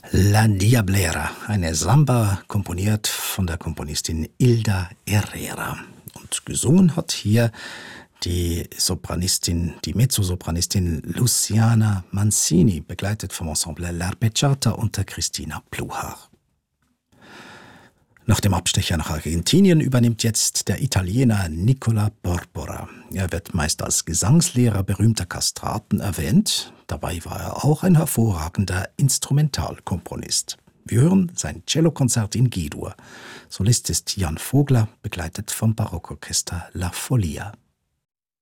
La Diablera, eine Samba, komponiert von der Komponistin Hilda Herrera. Und gesungen hat hier die Mezzosopranistin Luciana Mancini, begleitet vom Ensemble L'Arpeggiata unter Christina Pluhar. Nach dem Abstecher nach Argentinien übernimmt jetzt der Italiener Nicola Porpora. Er wird meist als Gesangslehrer berühmter Kastraten erwähnt. Dabei war er auch ein hervorragender Instrumentalkomponist. Wir hören sein Cellokonzert in G-Dur. Solist ist Jan Vogler, begleitet vom Barockorchester La Folia.